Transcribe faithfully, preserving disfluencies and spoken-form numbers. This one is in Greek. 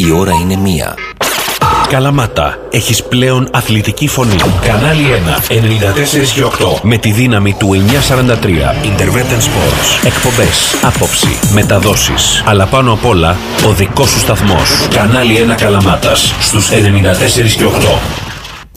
Η ώρα είναι μία. Καλαμάτα, έχεις πλέον αθλητική φωνή. Κανάλι ένα, ενενήντα τέσσερα και οκτώ. Με τη δύναμη του εννιακόσια σαράντα τρία. Intervention Sports. Εκπομπές, άποψη, μεταδόσεις. Αλλά πάνω απ' όλα, ο δικός σου σταθμός. Κανάλι ένα Καλαμάτας, στους ενενήντα τέσσερα και οκτώ.